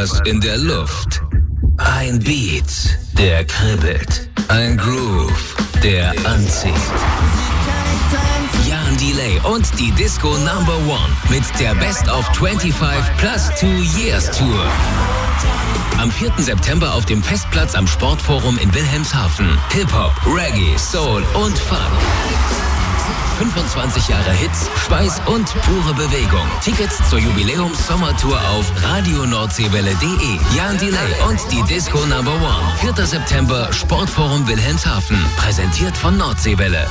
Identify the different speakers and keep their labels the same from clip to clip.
Speaker 1: etwas in der Luft. Ein Beat, der kribbelt. Ein Groove, der anzieht. Jan Delay und die Disco Number One mit der Best of 25 plus 2 Years Tour. Am 4. September auf dem Festplatz am Sportforum in Wilhelmshaven. Hip-Hop, Reggae, Soul und Funk. 25 Jahre Hits, Schweiß und pure Bewegung. Tickets zur Jubiläums-Sommertour auf radionordseewelle.de. Jan Delay und die Disco Number One. 4. September, Sportforum Wilhelmshaven. Präsentiert von Nordseewelle.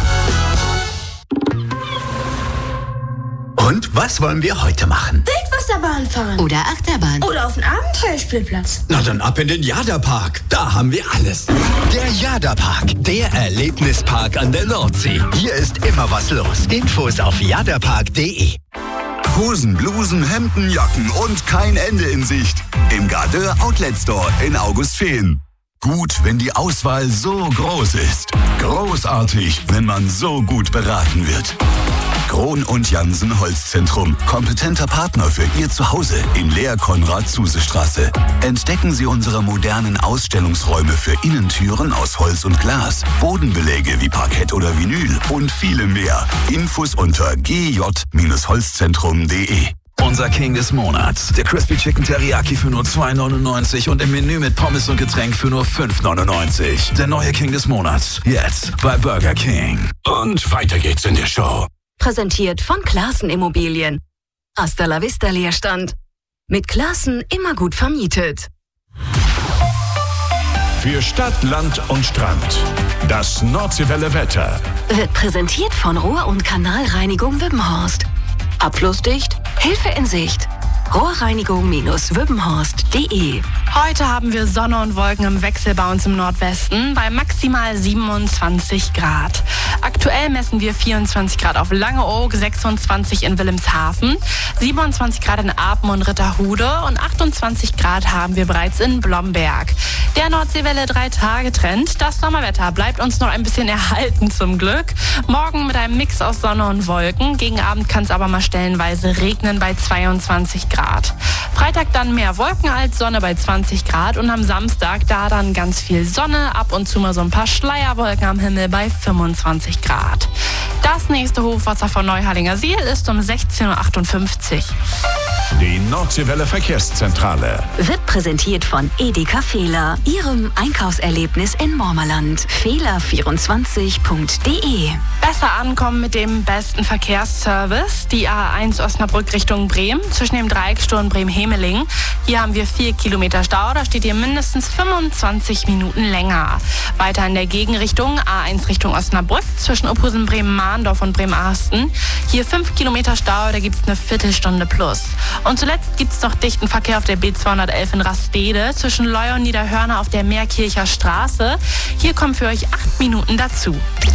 Speaker 2: Und was wollen wir heute machen?
Speaker 3: Wildwasserbahn fahren.
Speaker 4: Oder Achterbahn.
Speaker 3: Oder auf den Abenteuerspielplatz.
Speaker 2: Na dann ab in den Jada-Park. Da haben wir alles. Der Jada-Park, der Erlebnispark an der Nordsee. Hier ist immer was los. Infos auf jadapark.de.
Speaker 5: Hosen, Blusen, Hemden, Jacken und kein Ende in Sicht. Im Gardeur Outlet Store in Augustfehn. Gut, wenn die Auswahl so groß ist. Großartig, wenn man so gut beraten wird. Krohn und Jansen Holzzentrum. Kompetenter Partner für Ihr Zuhause in Lehr-Konrad-Zuse-Straße. Entdecken Sie unsere modernen Ausstellungsräume für Innentüren aus Holz und Glas, Bodenbeläge wie Parkett oder Vinyl und viele mehr. Infos unter gj-holzzentrum.de.
Speaker 6: Unser King des Monats. Der Crispy Chicken Teriyaki für nur 2,99 und im Menü mit Pommes und Getränk für nur 5,99. Der neue King des Monats. Jetzt bei Burger King.
Speaker 5: Und weiter geht's in der Show.
Speaker 4: Präsentiert von Classen Immobilien. Hasta la vista Leerstand. Mit Classen immer gut vermietet.
Speaker 7: Für Stadt, Land und Strand. Das Nordseewelle Wetter.
Speaker 4: Wird präsentiert von Rohr- und Kanalreinigung Wippenhorst. Abflussdicht, Hilfe in Sicht. Rohrreinigung-wippenhorst.de.
Speaker 8: Heute haben wir Sonne und Wolken im Wechsel bei uns im Nordwesten bei maximal 27 Grad. Aktuell messen wir 24 Grad auf Langeoog, 26 in Wilhelmshaven, 27 Grad in Apen und Ritterhude und 28 Grad haben wir bereits in Blomberg. Der Nordseewelle 3-Tage-Trend. Das Sommerwetter bleibt uns noch ein bisschen erhalten zum Glück. Morgen mit einem Mix aus Sonne und Wolken. Gegen Abend kann es aber mal stellenweise regnen bei 22 Grad. Freitag dann mehr Wolken als Sonne bei 20 Grad und am Samstag da dann ganz viel Sonne, ab und zu mal so ein paar Schleierwolken am Himmel bei 25 Grad. Das nächste Hochwasser von Neuharlinger Siel ist um 16.58 Uhr.
Speaker 7: Die Nordseewelle Verkehrszentrale.
Speaker 4: Wird präsentiert von Edeka Fehler, Ihrem Einkaufserlebnis in Mormerland. Fehler24.de.
Speaker 8: Besser ankommen mit dem besten Verkehrsservice. Die A1 Osnabrück Richtung Bremen, zwischen dem Dreiecksturm Bremen-Hemeling. Hier haben wir 4 Kilometer Stau, da steht ihr mindestens 25 Minuten länger. Weiter in der Gegenrichtung, A1 Richtung Osnabrück, zwischen Ophusen, Bremen-Mahndorf und Bremen-Ahsten. Hier 5 Kilometer Stau, da gibt es eine Viertelstunde plus. Und zuletzt gibt es noch dichten Verkehr auf der B211 in Rastede, zwischen Leu und Niederhörner auf der Meerkircher Straße. Hier kommen für euch 8 Minuten dazu.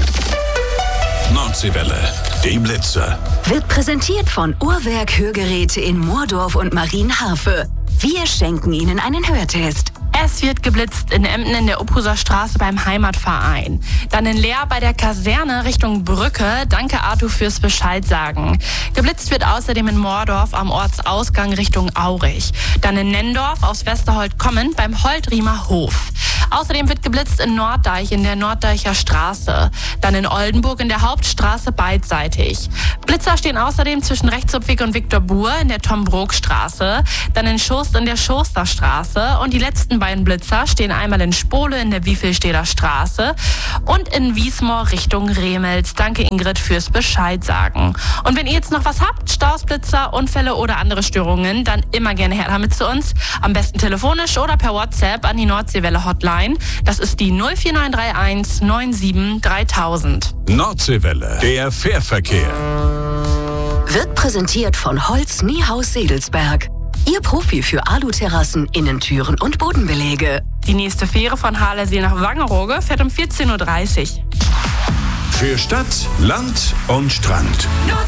Speaker 7: Nordseewelle, die Blitze.
Speaker 4: Wird präsentiert von Uhrwerk Hörgeräte in Moordorf und Marienhafe. Wir schenken Ihnen einen Hörtest.
Speaker 8: Es wird geblitzt in Emden in der Ophuser Straße beim Heimatverein. Dann in Leer bei der Kaserne Richtung Brücke. Danke Arthur fürs Bescheid sagen. Geblitzt wird außerdem in Moordorf am Ortsausgang Richtung Aurich. Dann in Nendorf aus Westerhold kommend beim Holdriemer Hof. Außerdem wird geblitzt in Norddeich in der Norddeicher Straße. Dann in Oldenburg in der Hauptstraße beidseitig. Blitzer stehen außerdem zwischen Rechtshupweg und Viktor Buhr in der Tom-Brok-Straße. Dann in Schurst in der Schurster-Straße. Und die letzten beiden Blitzer stehen einmal in Spole in der Wiefelsteder Straße und in Wiesmoor Richtung Remels. Danke Ingrid fürs Bescheid sagen. Und wenn ihr jetzt noch was habt, Staus, Blitzer, Unfälle oder andere Störungen, dann immer gerne her damit zu uns. Am besten telefonisch oder per WhatsApp an die Nordseewelle Hotline. Das ist die 04931 97 3000.
Speaker 7: Nordseewelle, der Fährverkehr.
Speaker 4: Wird präsentiert von Holz Niehaus Sedelsberg. Ihr Profi für Aluterrassen, Innentüren und Bodenbeläge.
Speaker 8: Die nächste Fähre von Haalersee nach Wangerooge fährt um 14.30 Uhr.
Speaker 7: Für Stadt, Land und Strand.